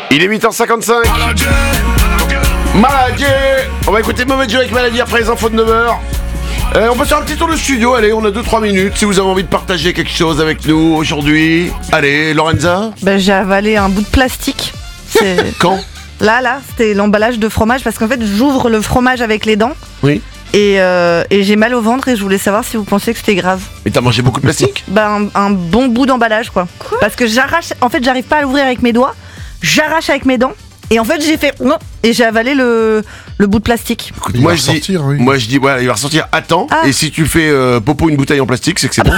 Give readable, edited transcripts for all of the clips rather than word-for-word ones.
Il est 8h55. Maladie. On va écouter Mauvais Jeu avec Maladie après les infos de 9h. On peut faire un petit tour de studio, allez, on a 2-3 minutes si vous avez envie de partager quelque chose avec nous aujourd'hui. Allez, Lorenza. J'ai avalé un bout de plastique. Quand ? Là, c'était l'emballage de fromage parce qu'en fait, j'ouvre le fromage avec les dents. Oui. Et j'ai mal au ventre et je voulais savoir si vous pensiez que c'était grave. Mais t'as mangé beaucoup de plastique ? Un bon bout d'emballage, quoi. Parce que j'arrache, en fait, j'arrive pas à l'ouvrir avec mes doigts. J'arrache avec mes dents. Et en fait, j'ai fait et j'ai avalé le bout de plastique. Écoute, moi je dis, ouais, il va ressortir à temps. Ah. Et si tu fais popo une bouteille en plastique, c'est que c'est bon.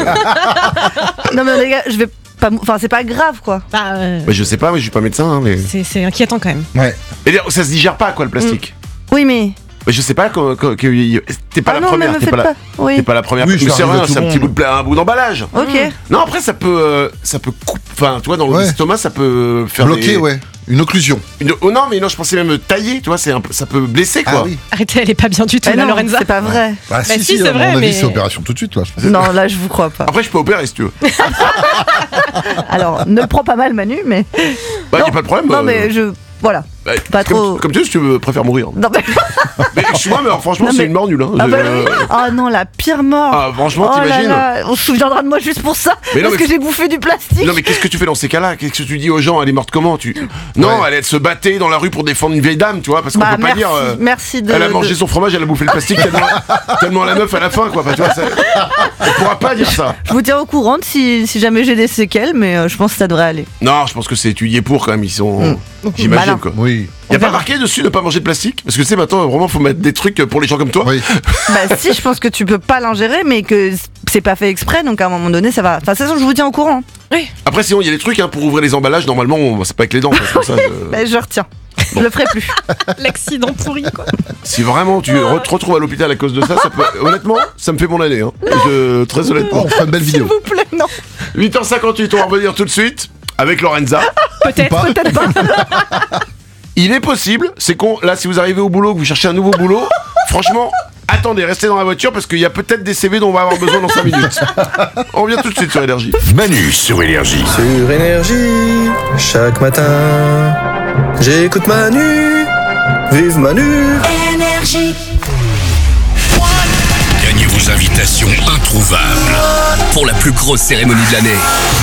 Non mais les gars, je vais pas, enfin c'est pas grave quoi. Mais je sais pas, mais je suis pas médecin. Hein, mais... C'est inquiétant quand même. Ouais. Et ça se digère pas quoi le plastique. Oui mais. Mais je sais pas t'es pas la non, première, t'es pas la première. Oui, mais c'est rien, arrive à tout c'est un le petit monde. un bout d'emballage. Ok. Non après ça peut couper, enfin tu vois dans l'estomac ça peut faire Bloqué, ouais. Une occlusion. Non mais non je pensais même tailler, tu vois ça peut blesser quoi. Ah oui. Arrêtez, elle est pas bien du tout, Ah la non, Lorenza. c'est pas vrai. Bah, si, si, c'est à vrai, mon avis, mais- c'est opération tout de suite, là. Non là je vous crois pas. Après je peux opérer si tu veux. Alors ne le prends pas mal Manu mais. Bah non, y a pas de problème. Non mais voilà. Bah, pas trop. Comme tu veux, si tu veux, préfères mourir. Non mais. Mais excuse-moi mais alors, franchement Non, c'est mais- une mort nulle. Hein. Ah bah oui. Oh non la pire mort. Ah franchement Oh là t'imagines. là, on se souviendra de moi juste pour ça. Mais non, parce mais- que j'ai bouffé du plastique. Non mais qu'est-ce que tu fais dans ces cas-là? Qu'est-ce que tu dis aux gens? Elle est morte comment? Non, Ouais. elle se battait dans la rue pour défendre une vieille dame, tu vois, parce qu'on peut pas merci, dire. merci de. Elle a mangé son fromage, elle a bouffé le plastique tellement la meuf à la fin, quoi. Enfin, tu vois, on pourra pas dire ça. Je vous tiens au courant si jamais j'ai des séquelles, mais je pense que ça devrait aller. Non, je pense que c'est étudié pour quand même. Ils sont, j'imagine Malin. quoi. Oui. Y a pas marqué dessus de pas manger de plastique? Parce que tu sais maintenant vraiment faut mettre des trucs pour les gens comme toi. Oui. Bah si, je pense que tu peux pas l'ingérer, mais que c'est pas fait exprès, donc à un moment donné ça va. Enfin de toute façon je vous tiens au courant. Après sinon il y a des trucs pour ouvrir les emballages. Normalement c'est pas avec les dents. C'est pour ça, Bah je retiens. Je le ferai plus. L'accident pourri, quoi. Si vraiment tu te retrouves à l'hôpital à cause de ça, honnêtement ça me fait mon année. Hein. Très honnêtement. On fera une belle S'il vidéo. vous plaît, non. 8h58, on va revenir tout de suite avec Lorenza. Peut-être. Peut-être pas. Il est possible, c'est con, là si vous arrivez au boulot, que vous cherchez un nouveau boulot, franchement, attendez, restez dans la voiture parce qu'il y a peut-être des CV dont on va avoir besoin dans 5 minutes. On revient tout de suite sur Énergie. Manu sur Énergie. Sur Énergie, chaque matin, j'écoute Manu, vive Manu. Gagnez vos invitations introuvables pour la plus grosse cérémonie de l'année.